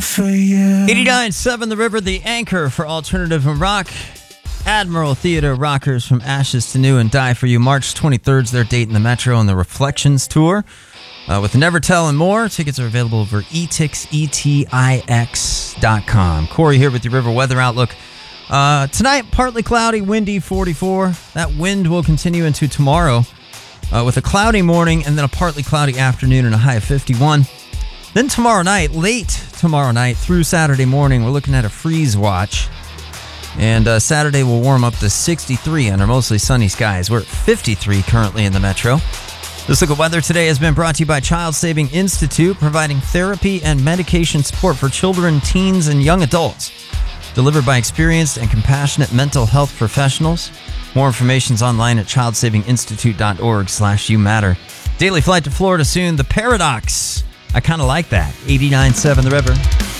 for you. 89.7 The River, the anchor for alternative and rock. Admiral Theater rockers from Ashes to New and Die For You. March 23rd is their date in the Metro on the Reflections Tour. With Never Tell and more, tickets are available over etix, etix.com. Corey here with your River Weather Outlook. Tonight, partly cloudy, windy, 44. That wind will continue into tomorrow with a cloudy morning and then a partly cloudy afternoon and a high of 51. Then tomorrow night, late tomorrow night through Saturday morning, we're looking at a freeze watch. And Saturday will warm up to 63 under mostly sunny skies. We're at 53 currently in the Metro. This look at weather today has been brought to you by Child Saving Institute, providing therapy and medication support for children, teens, and young adults. Delivered by experienced and compassionate mental health professionals. More information is online at childsavinginstitute.org/youmatter. Daily flight to Florida soon. The Paradox. I kind of like that. 89.7 The River.